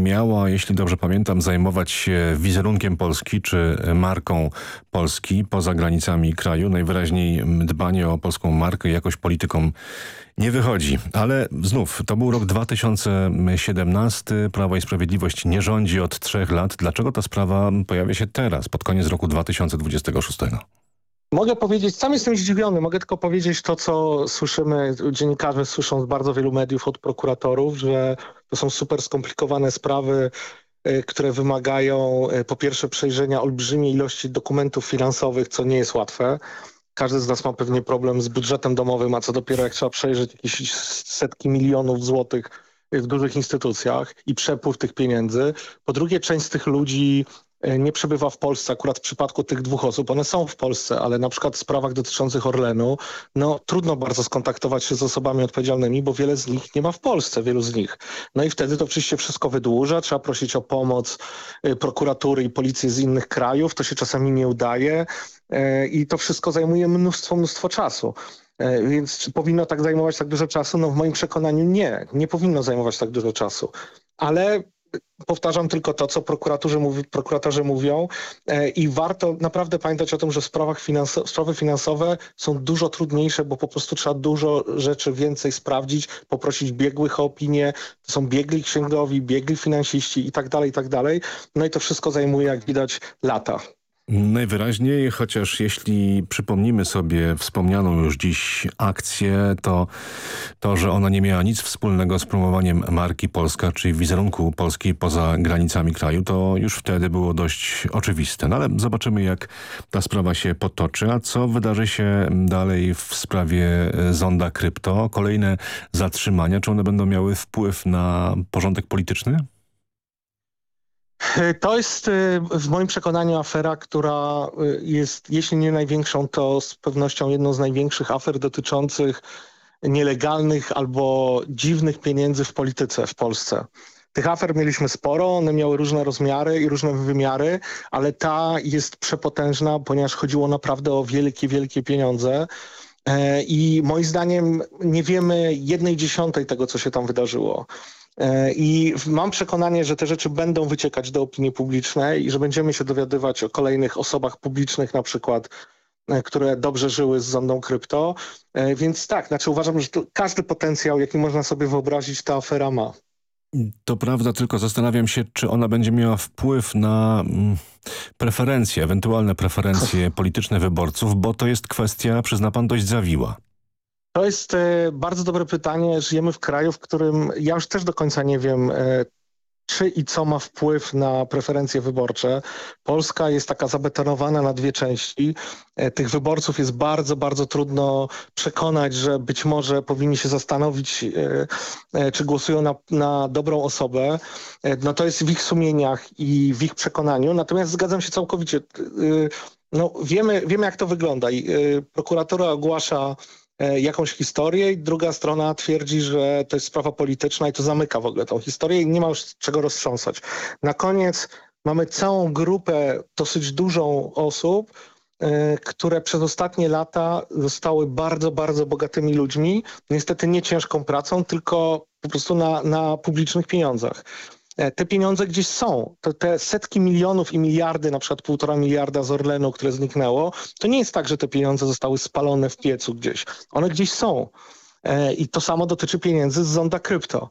miała, jeśli dobrze pamiętam, zajmować się wizerunkiem Polski czy marką Polski poza granicami kraju. Najwyraźniej dbanie o polską markę jakoś politykom nie wychodzi. Ale znów, to był rok 2017. Prawo i Sprawiedliwość nie rządzi od 3 lat. Dlaczego ta sprawa pojawia się teraz, pod koniec roku 2026? Mogę powiedzieć, sam jestem zdziwiony, mogę tylko powiedzieć to, co słyszymy, dziennikarze słyszą z bardzo wielu mediów od prokuratorów, że to są super skomplikowane sprawy, które wymagają po pierwsze przejrzenia olbrzymiej ilości dokumentów finansowych, co nie jest łatwe. Każdy z nas ma pewnie problem z budżetem domowym, a co dopiero jak trzeba przejrzeć jakieś setki milionów złotych w dużych instytucjach i przepływ tych pieniędzy. Po drugie, część z tych ludzi nie przebywa w Polsce. Akurat w przypadku tych 2 osób, one są w Polsce, ale na przykład w sprawach dotyczących Orlenu, no trudno bardzo skontaktować się z osobami odpowiedzialnymi, bo wiele z nich nie ma w Polsce, wielu z nich. No i wtedy to oczywiście wszystko wydłuża, trzeba prosić o pomoc prokuratury i policji z innych krajów, to się czasami nie udaje i to wszystko zajmuje mnóstwo czasu. Więc czy powinno tak zajmować tak dużo czasu? No w moim przekonaniu nie powinno zajmować tak dużo czasu. Ale powtarzam tylko to, co prokuratorzy mówią i warto naprawdę pamiętać o tym, że sprawy finansowe są dużo trudniejsze, bo po prostu trzeba dużo rzeczy więcej sprawdzić, poprosić biegłych o opinię, to są biegli księgowi, biegli finansiści i tak dalej. No i to wszystko zajmuje, jak widać, lata. Najwyraźniej, chociaż jeśli przypomnimy sobie wspomnianą już dziś akcję, to, że ona nie miała nic wspólnego z promowaniem marki Polska, czyli wizerunku Polski poza granicami kraju, to już wtedy było dość oczywiste. No ale zobaczymy, jak ta sprawa się potoczy. A co wydarzy się dalej w sprawie zonda krypto? Kolejne zatrzymania, czy one będą miały wpływ na porządek polityczny? To jest w moim przekonaniu afera, która jest, jeśli nie największą, to z pewnością jedną z największych afer dotyczących nielegalnych albo dziwnych pieniędzy w polityce w Polsce. Tych afer mieliśmy sporo, one miały różne rozmiary i różne wymiary, ale ta jest przepotężna, ponieważ chodziło naprawdę o wielkie pieniądze. I moim zdaniem nie wiemy 1/10 tego, co się tam wydarzyło. I mam przekonanie, że te rzeczy będą wyciekać do opinii publicznej i że będziemy się dowiadywać o kolejnych osobach publicznych na przykład, które dobrze żyły z zondą krypto. Więc tak, uważam, że każdy potencjał, jaki można sobie wyobrazić, ta afera ma. To prawda, tylko zastanawiam się, czy ona będzie miała wpływ na preferencje, ewentualne preferencje polityczne wyborców, bo to jest kwestia, przyzna pan, dość zawiła. To jest bardzo dobre pytanie. Żyjemy w kraju, w którym ja już też do końca nie wiem, czy i co ma wpływ na preferencje wyborcze. Polska jest taka zabetonowana na 2 części. Tych wyborców jest bardzo trudno przekonać, że być może powinni się zastanowić, czy głosują na dobrą osobę. No to jest w ich sumieniach i w ich przekonaniu. Natomiast zgadzam się całkowicie. No, wiemy jak to wygląda. I prokuratura ogłasza jakąś historię i druga strona twierdzi, że to jest sprawa polityczna i to zamyka w ogóle tą historię i nie ma już czego roztrząsać. Na koniec mamy całą grupę dosyć dużą osób, które przez ostatnie lata zostały bardzo bogatymi ludźmi. Niestety nie ciężką pracą, tylko po prostu na publicznych pieniądzach. Te pieniądze gdzieś są. Te setki milionów i miliardy, na przykład 1,5 miliarda z Orlenu, które zniknęło, to nie jest tak, że te pieniądze zostały spalone w piecu gdzieś. One gdzieś są. I to samo dotyczy pieniędzy z zonda krypto.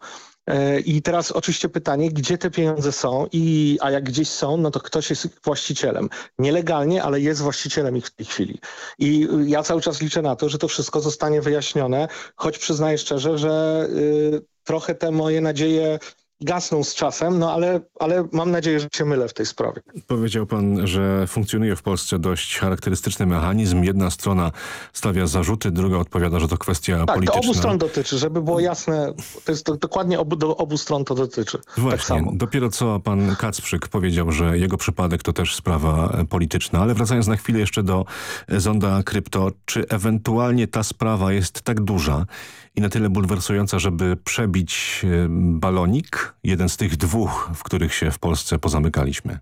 I teraz oczywiście pytanie, gdzie te pieniądze są, a jak gdzieś są, no to ktoś jest ich właścicielem. Nielegalnie, ale jest właścicielem ich w tej chwili. I ja cały czas liczę na to, że to wszystko zostanie wyjaśnione, choć przyznaję szczerze, że trochę te moje nadzieje gasną z czasem, no ale mam nadzieję, że się mylę w tej sprawie. Powiedział pan, że funkcjonuje w Polsce dość charakterystyczny mechanizm. Jedna strona stawia zarzuty, druga odpowiada, że to kwestia polityczna. To obu stron dotyczy, żeby było jasne. To jest dokładnie do obu stron to dotyczy. Właśnie, tak samo. Dopiero co pan Kacprzyk powiedział, że jego przypadek to też sprawa polityczna. Ale wracając na chwilę jeszcze do zonda krypto, czy ewentualnie ta sprawa jest tak duża i na tyle bulwersująca, żeby przebić balonik? Jeden z tych 2, w których się w Polsce pozamykaliśmy.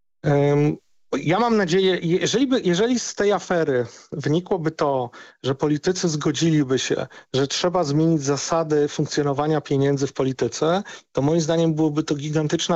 Ja mam nadzieję, jeżeli z tej afery wynikłoby to, że politycy zgodziliby się, że trzeba zmienić zasady funkcjonowania pieniędzy w polityce, to moim zdaniem byłoby to gigantyczna